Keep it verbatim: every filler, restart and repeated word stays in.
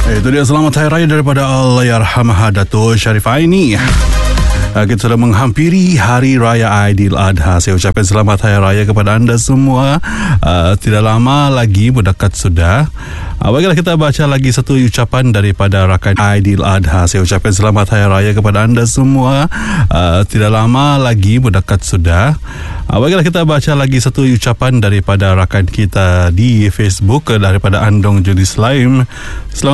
Itu dia selamat hari raya daripada Allahyarhamah Datuk Sharifah Aini. Kita sudah menghampiri Hari Raya Aidiladha. Saya ucapkan selamat Hari Raya kepada anda semua. uh, Tidak lama lagi, mendekat sudah. uh, Baiklah, kita baca lagi satu ucapan daripada rakan Aidiladha. Saya ucapkan selamat Hari Raya kepada anda semua. uh, Tidak lama lagi, mendekat sudah. uh, Baiklah, kita baca lagi satu ucapan daripada rakan kita di Facebook, daripada Andong Judi Slaim. Selamat